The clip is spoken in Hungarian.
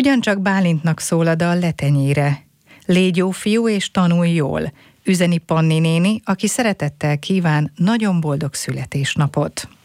Ugyancsak Bálintnak szól a dal Letenyére. Légy jó fiú és tanulj jól, üzeni Panni néni, aki szeretettel kíván nagyon boldog születésnapot.